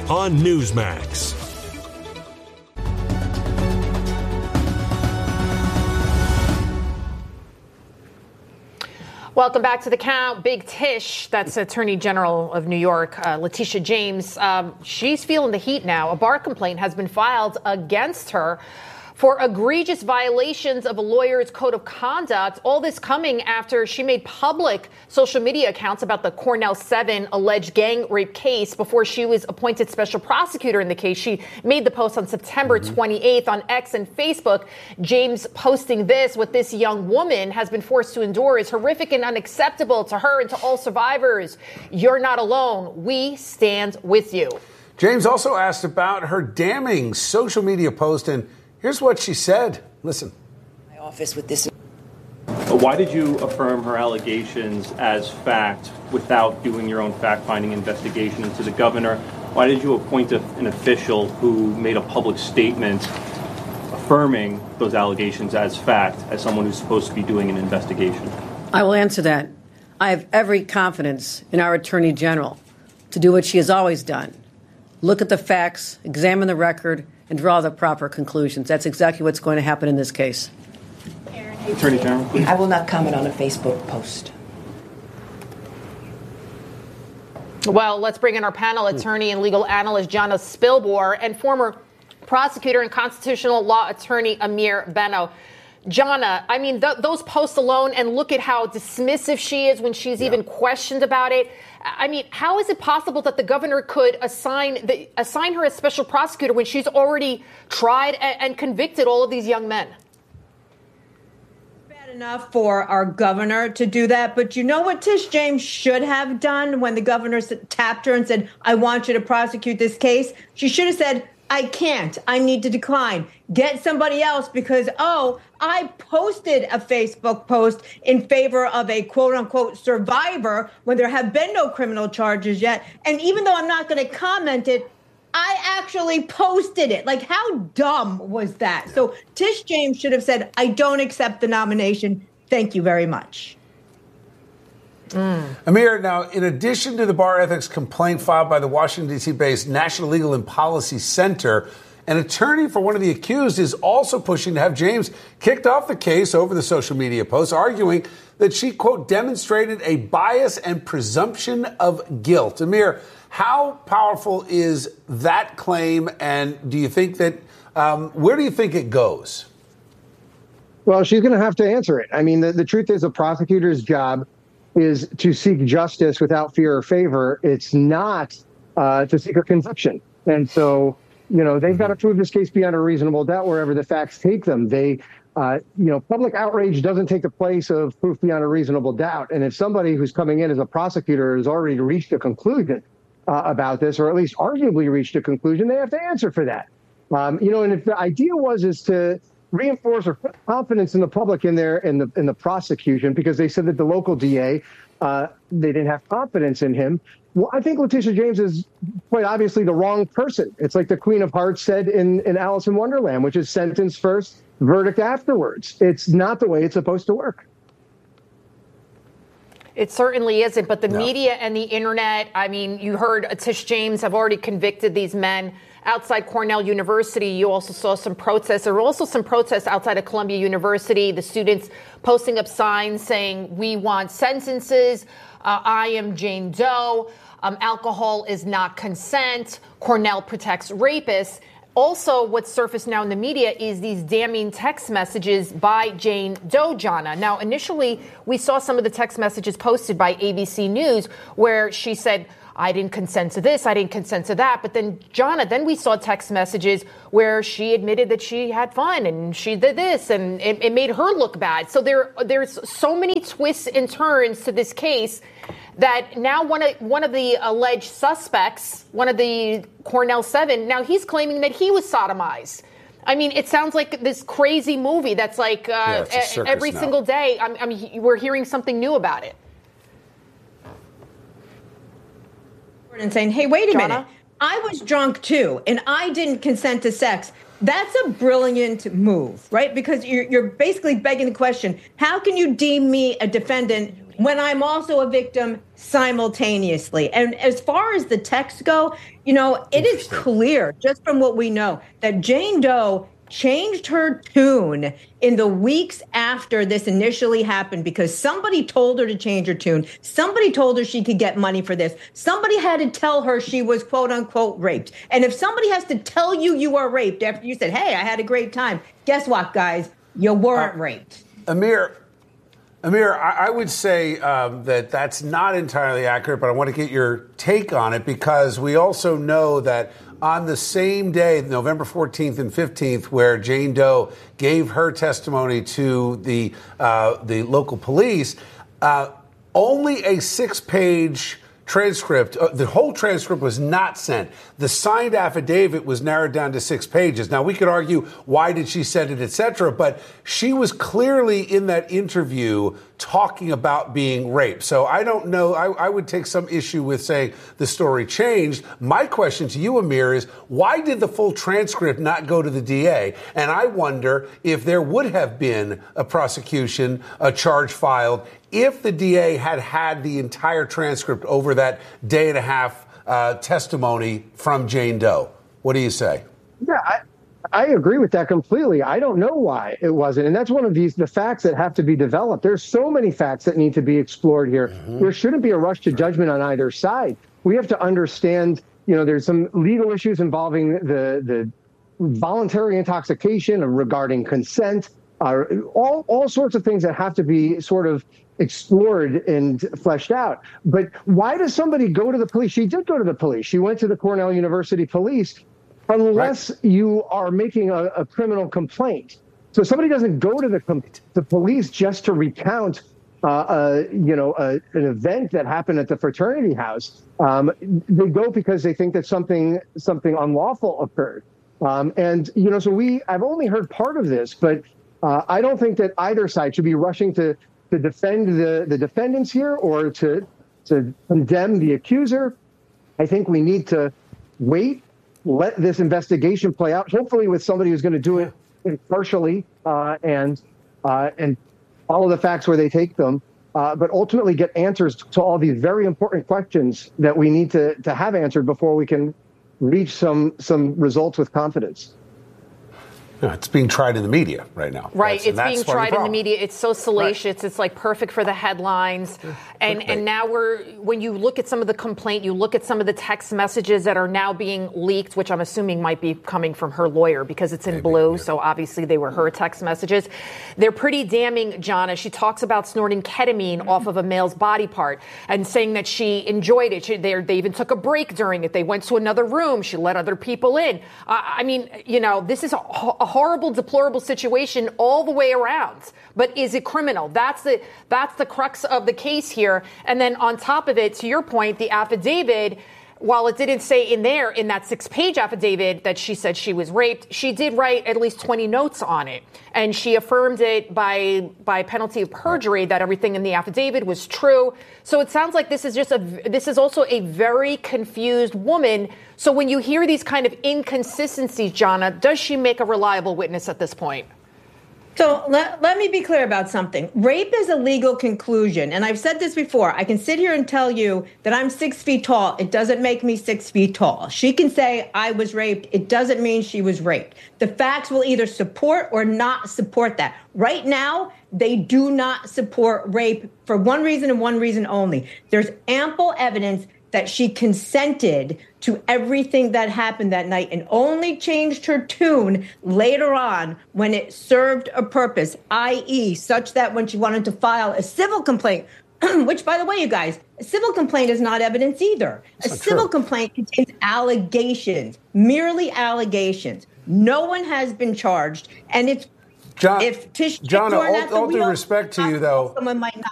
on Newsmax. Welcome back to The Count. Big Tish, that's Attorney General of New York, Letitia James. She's feeling the heat now. A bar complaint has been filed against her for egregious violations of a lawyer's code of conduct. All this coming after she made public social media accounts about the Cornell 7 alleged gang rape case before she was appointed special prosecutor in the case. She made the post on September 28th on X and Facebook. James posting this, what this young woman has been forced to endure is horrific and unacceptable to her and to all survivors. You're not alone. We stand with you. James also asked about her damning social media post, and here's what she said. Listen. My office with this. Why did you affirm her allegations as fact without doing your own fact-finding investigation into the governor? Why did you appoint an official who made a public statement affirming those allegations as fact, as someone who's supposed to be doing an investigation? I will answer that. I have every confidence in our Attorney General to do what she has always done. Look at the facts, examine the record, and draw the proper conclusions. That's exactly what's going to happen in this case. Attorney General, please. I will not comment on a Facebook post. Well, let's bring in our panel, attorney and legal analyst Jana Spilbor and former prosecutor and constitutional law attorney Amir Benno. Jana, I mean, those posts alone, and look at how dismissive she is when she's even questioned about it. I mean, how is it possible that the governor could assign her as special prosecutor when she's already tried and convicted all of these young men? Bad enough for our governor to do that, but you know what Tish James should have done when the governor tapped her and said, I want you to prosecute this case? She should have said, I can't. I need to decline. Get somebody else because, I posted a Facebook post in favor of a quote unquote survivor when there have been no criminal charges yet. And even though I'm not going to comment it, I actually posted it. Like, how dumb was that? So Tish James should have said, I don't accept the nomination. Thank you very much. Amir, now, in addition to the bar ethics complaint filed by the Washington, D.C.-based National Legal and Policy Center, an attorney for one of the accused is also pushing to have James kicked off the case over the social media posts, arguing that she, quote, demonstrated a bias and presumption of guilt. Amir, how powerful is that claim, and do you think that, where do you think it goes? Well, she's going to have to answer it. I mean, the truth is a prosecutor's job is to seek justice without fear or favor. It's not to seek a conviction. And so, they've got to prove this case beyond a reasonable doubt wherever the facts take them. Public outrage doesn't take the place of proof beyond a reasonable doubt. And if somebody who's coming in as a prosecutor has already reached a conclusion about this, or at least arguably reached a conclusion, they have to answer for that. And if the idea is to reinforce or put confidence in the public in the prosecution, because they said that the local DA, they didn't have confidence in him. Well, I think Letitia James is quite obviously the wrong person. It's like the Queen of Hearts said in Alice in Wonderland, which is sentence first, verdict afterwards. It's not the way it's supposed to work. It certainly isn't. But the media and the internet, I mean, you heard Tish James have already convicted these men outside Cornell University. You also saw some protests. There were also some protests outside of Columbia University. The students posting up signs saying, we want sentences. I am Jane Doe. Alcohol is not consent. Cornell protects rapists. Also, what's surfaced now in the media is these damning text messages by Jane Doe, Jana. Now, initially, we saw some of the text messages posted by ABC News where she said, I didn't consent to this, I didn't consent to that. But then, Jana, then we saw text messages where she admitted that she had fun and she did this, and it made her look bad. So there's so many twists and turns to this case that now one of the alleged suspects, one of the Cornell 7, now he's claiming that he was sodomized. I mean, it sounds like this crazy movie that's like every single day we're hearing something new about it. And saying, hey, wait a minute, I was drunk too, and I didn't consent to sex. That's a brilliant move, right? Because you're basically begging the question, how can you deem me a defendant when I'm also a victim simultaneously. And as far as the texts go, it is clear just from what we know that Jane Doe changed her tune in the weeks after this initially happened because somebody told her to change her tune. Somebody told her she could get money for this. Somebody had to tell her she was, quote unquote, raped. And if somebody has to tell you you are raped after you said, hey, I had a great time, guess what, guys? You weren't raped. Amir, I would say that that's not entirely accurate, but I want to get your take on it because we also know that on the same day, November 14th and 15th, where Jane Doe gave her testimony to the local police, only a 6-page transcript, the whole transcript was not sent. The signed affidavit was narrowed down to 6 pages. Now, we could argue, why did she send it, et cetera, but she was clearly in that interview talking about being raped. So I don't know. I would take some issue with saying the story changed. My question to you, Amir, is why did the full transcript not go to the DA? And I wonder if there would have been a prosecution, a charge filed, if the DA had had the entire transcript over that day and a half testimony from Jane Doe. What do you say? Yeah, I agree with that completely. I don't know why it wasn't. And that's one of the facts that have to be developed. There's so many facts that need to be explored here. Mm-hmm. There shouldn't be a rush to judgment on either side. We have to understand, there's some legal issues involving the voluntary intoxication regarding consent, all sorts of things that have to be sort of explored and fleshed out. But why does somebody go to the police? She did go to the police. She went to the Cornell University police, unless you are making a criminal complaint. So somebody doesn't go to the police just to recount, an event that happened at the fraternity house. They go because they think that something unlawful occurred. So I've only heard part of this, but I don't think that either side should be rushing to defend the defendants here or to condemn the accuser. I think we need to wait, let this investigation play out, hopefully with somebody who's going to do it impartially and follow the facts where they take them, but ultimately get answers to all these very important questions that we need to have answered before we can reach some results with confidence. Yeah, it's being tried in the media right now. Right. It's being tried in the media. It's so salacious. Right. It's like perfect for the headlines. And now when you look at some of the complaint, you look at some of the text messages that are now being leaked, which I'm assuming might be coming from her lawyer because it's in blue. Yeah. So obviously they were her text messages. They're pretty damning, Jonna. She talks about snorting ketamine off of a male's body part and saying that she enjoyed it. They even took a break during it. They went to another room. She let other people in. This is a horrible, deplorable situation all the way around. But is it criminal? That's the crux of the case here. And then on top of it, to your point, the affidavit, while it didn't say in that 6-page affidavit that she said she was raped, she did write at least 20 notes on it. And she affirmed it by penalty of perjury that everything in the affidavit was true. So it sounds like this is also a very confused woman. So when you hear these kind of inconsistencies, Jonna, does she make a reliable witness at this point? So let me be clear about something. Rape is a legal conclusion. And I've said this before. I can sit here and tell you that I'm 6 feet tall. It doesn't make me 6 feet tall. She can say I was raped. It doesn't mean she was raped. The facts will either support or not support that. Right now, they do not support rape for one reason and one reason only. There's ample evidence that she consented to everything that happened that night and only changed her tune later on when it served a purpose, i.e., such that when she wanted to file a civil complaint, which, by the way, you guys, a civil complaint is not evidence either. A civil complaint contains allegations, merely allegations. No one has been charged, and it's Jonna, all due respect to you, though. Someone might not